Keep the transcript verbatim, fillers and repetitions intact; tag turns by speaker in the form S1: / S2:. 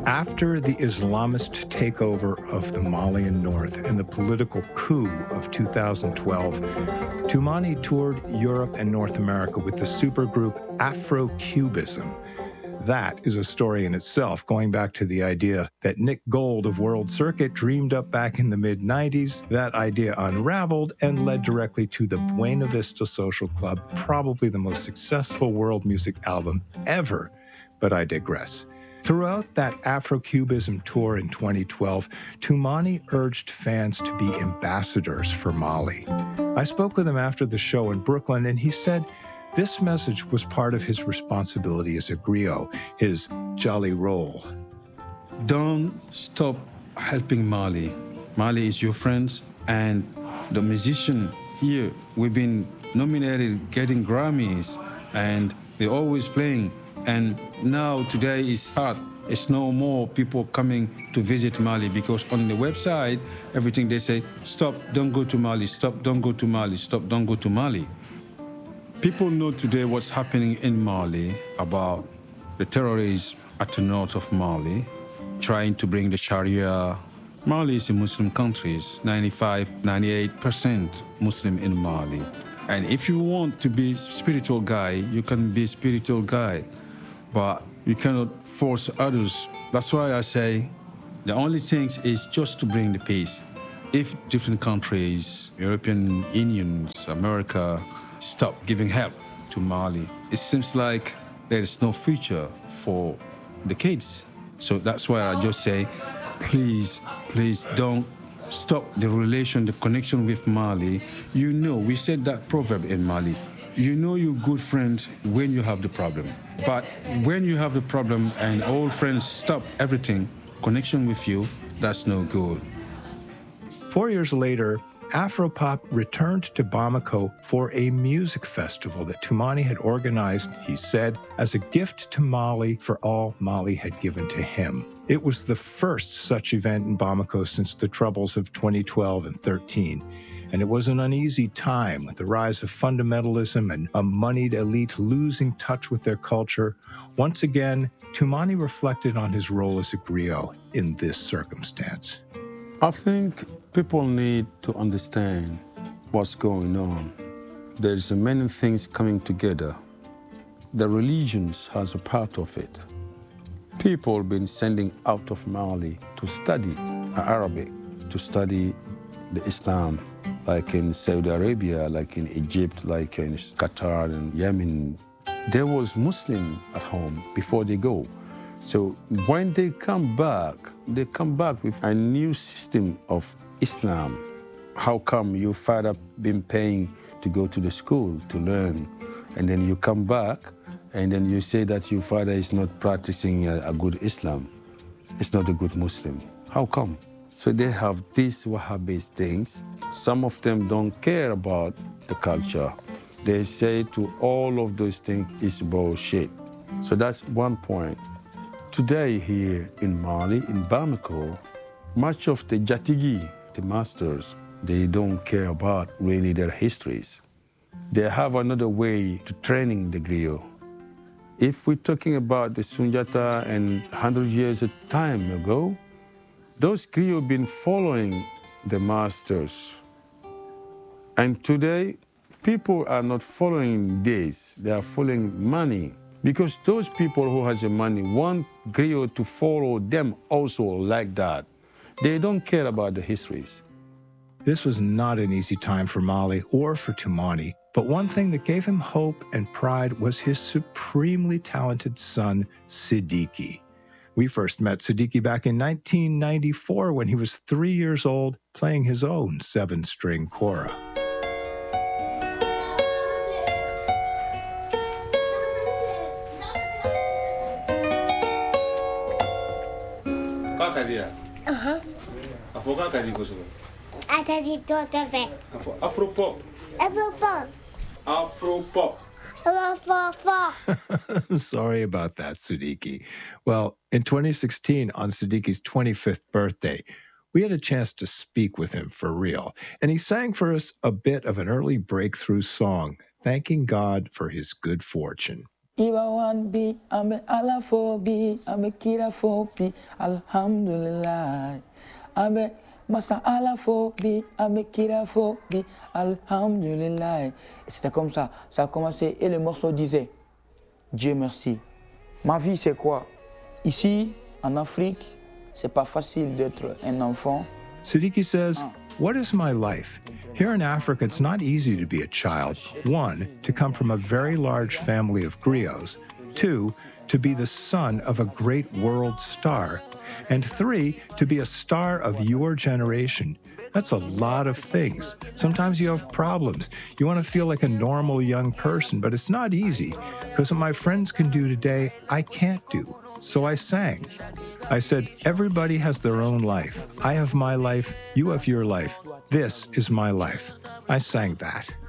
S1: After the Islamist takeover of the Malian North and the political coup of two thousand twelve, Toumani toured Europe and North America with the supergroup Afro-Cubism. That is a story in itself, going back to the idea that Nick Gold of World Circuit dreamed up back in the mid nineties. That idea unraveled and led directly to the Buena Vista Social Club, probably the most successful world music album ever. But I digress. Throughout that Afro-Cubism tour in twenty twelve, Toumani urged fans to be ambassadors for Mali. I spoke with him after the show in Brooklyn, and he said this message was part of his responsibility as a griot, his jolly role.
S2: Don't stop helping Mali. Mali is your friends, and the musician here, we've been nominated, getting Grammys, and they're always playing. And now today is hard. It's no more people coming to visit Mali because on the website, everything they say, stop, don't go to Mali, stop, don't go to Mali, stop, don't go to Mali. People know today what's happening in Mali about the terrorists at the north of Mali, trying to bring the Sharia. Mali is a Muslim country, ninety-five, ninety-eight percent Muslim in Mali. And if you want to be a spiritual guy, you can be a spiritual guy. But you cannot force others. That's why I say the only thing is just to bring the peace. If different countries, European Union, America, stop giving help to Mali, it seems like there is no future for the kids. So that's why I just say, please, please don't stop the relation, the connection with Mali. You know, we said that proverb in Mali. You know you're good friends when you have the problem. But when you have the problem and old friends stop everything, connection with you, that's no good.
S1: Four years later, Afropop returned to Bamako for a music festival that Toumani had organized, he said, as a gift to Mali for all Mali had given to him. It was the first such event in Bamako since the troubles of twenty twelve and thirteen. And it was an uneasy time with the rise of fundamentalism and a moneyed elite losing touch with their culture. Once again, Toumani reflected on his role as a griot in this circumstance.
S2: I think people need to understand what's going on. There's many things coming together. The religions has a part of it. People have been sending out of Mali to study Arabic, to study the Islam, like in Saudi Arabia, like in Egypt, like in Qatar and Yemen. There was Muslim at home before they go. So when they come back, they come back with a new system of Islam. How come your father been paying to go to the school to learn, and then you come back, and then you say that your father is not practicing a, a good Islam? It's not a good Muslim. How come? So they have these Wahhabist things. Some of them don't care about the culture. They say to all of those things is bullshit. So that's one point. Today here in Mali, in Bamako, much of the Jatigi, the masters, they don't care about really their histories. They have another way to training the griot. If we're talking about the Sunjata and one hundred years of time ago, those griots have been following the masters. And today, people are not following this. They are following money. Because those people who has the money want griot to follow them also like that. They don't care about the histories.
S1: This was not an easy time for Mali or for Toumani, but one thing that gave him hope and pride was his supremely talented son, Sidiki. We first met Sidiki back in nineteen ninety-four when he was three years old, playing his own seven-string kora.
S3: Uh-huh.
S4: Afropop.
S3: Afropop.
S4: Afropop.
S1: Sorry about that, Sidiki. Well, in twenty sixteen, on Sidiki's twenty-fifth birthday, we had a chance to speak with him for real. And he sang for us a bit of an early breakthrough song, thanking God for his good fortune.
S5: Iba wan bi, ambe ala fo bi, ambe kira fo bi, alhamdulillah. Ambe masa ala fo bi, ambe kira fo bi, alhamdulillah. C'était comme ça, ça a commencé et le morceau disait, Dieu merci. Ma vie c'est quoi? Ici, en Afrique, c'est pas facile d'être un enfant.
S1: Siddiqui says, what is my life? Here in Africa, it's not easy to be a child. One, to come from a very large family of griots. Two, to be the son of a great world star. And three, to be a star of your generation. That's a lot of things. Sometimes you have problems. You want to feel like a normal young person, but it's not easy, because what my friends can do today, I can't do. So I sang. I said, everybody has their own life. I have my life, you have your life. This is my life. I sang that.